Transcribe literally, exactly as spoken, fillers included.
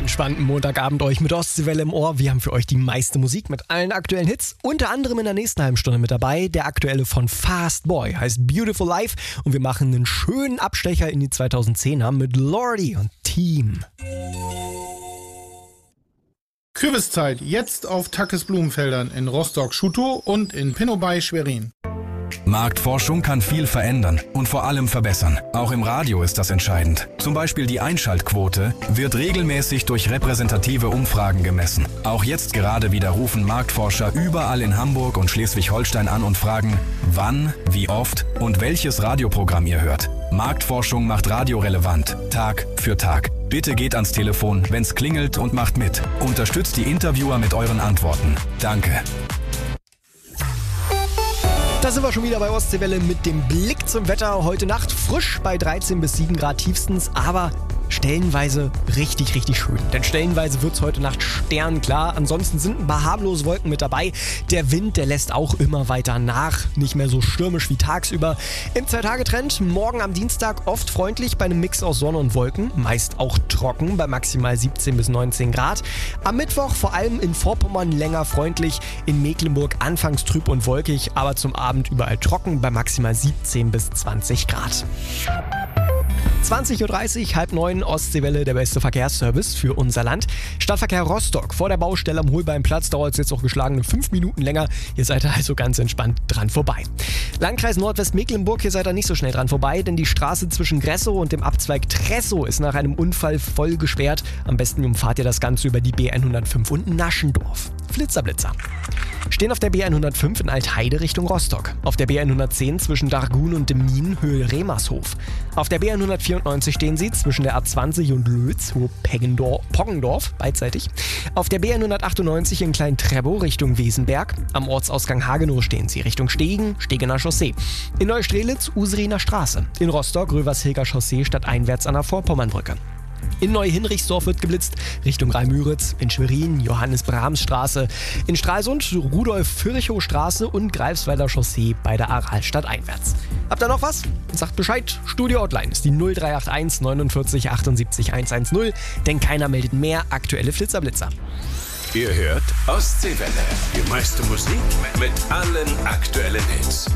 entspannten Montagabend euch mit Ostseewelle im Ohr. Wir haben für euch die meiste Musik mit allen aktuellen Hits. Unter anderem in der nächsten halben Stunde mit dabei. Der aktuelle von Fast Boy heißt Beautiful Life. Und wir machen einen schönen Abstecher in die zweitausendzehner mit Lordi und Team. Kürbiszeit jetzt auf Tackes Blumenfeldern in Rostock-Schutow und in Pinnow Schwerin. Marktforschung kann viel verändern und vor allem verbessern. Auch im Radio ist das entscheidend. Zum Beispiel die Einschaltquote wird regelmäßig durch repräsentative Umfragen gemessen. Auch jetzt gerade wieder rufen Marktforscher überall in Hamburg und Schleswig-Holstein an und fragen, wann, wie oft und welches Radioprogramm ihr hört. Marktforschung macht Radio relevant, Tag für Tag. Bitte geht ans Telefon, wenn's klingelt, und macht mit. Unterstützt die Interviewer mit euren Antworten. Danke. Da sind wir schon wieder bei Ostseewelle mit dem Blick zum Wetter. Heute Nacht frisch bei dreizehn bis sieben Grad tiefstens, aber stellenweise richtig, richtig schön. Denn stellenweise wird es heute Nacht sternklar. Ansonsten sind ein paar harmlose Wolken mit dabei. Der Wind, der lässt auch immer weiter nach. Nicht mehr so stürmisch wie tagsüber. Im Zwei-Tage-Trend morgen am Dienstag oft freundlich bei einem Mix aus Sonne und Wolken. Meist auch trocken bei maximal siebzehn bis neunzehn Grad. Am Mittwoch vor allem in Vorpommern länger freundlich. In Mecklenburg anfangs trüb und wolkig, aber zum Abend überall trocken bei maximal siebzehn bis zwanzig Grad. zwanzig Uhr dreißig, halb neun, Ostseewelle, der beste Verkehrsservice für unser Land. Stadtverkehr Rostock. Vor der Baustelle am Holbeinplatz dauert es jetzt auch geschlagene fünf Minuten länger. Ihr seid also ganz entspannt dran vorbei. Landkreis Nordwestmecklenburg, hier seid ihr nicht so schnell dran vorbei, denn die Straße zwischen Gressow und dem Abzweig Tressow ist nach einem Unfall voll gesperrt. Am besten umfahrt ihr das Ganze über die B hundertfünf und Naschendorf. Flitzerblitzer. Stehen auf der B hundertfünf in Altheide Richtung Rostock. Auf der B hundertzehn zwischen Dargun und dem Minen Höhe Remershof. Auf der B hundertvierundneunzig stehen sie zwischen der A zwanzig und Lötz, Hohe Poggendorf, beidseitig. Auf der B hundertachtundneunzig in Klein-Trebow Richtung Wesenberg. Am Ortsausgang Hagenow stehen sie Richtung Stegen, Stegener Chaussee. In Neustrelitz Useriner Straße. In Rostock Rövershilger Chaussee stadteinwärts an der Vorpommernbrücke. In Neu-Hinrichsdorf wird geblitzt, Richtung Rhein-Müritz, in Schwerin, Johannes-Brahms-Straße, in Stralsund, Rudolf-Virchow-Straße und Greifswalder Chaussee bei der Aralstadt einwärts. Habt ihr noch was? Sagt Bescheid. Studio Hotline ist die null drei acht eins neunundvierzig achtundsiebzig hundertzehn, denn keiner meldet mehr aktuelle Flitzerblitzer. Ihr hört Ostseewelle, die meiste Musik mit allen aktuellen Hits.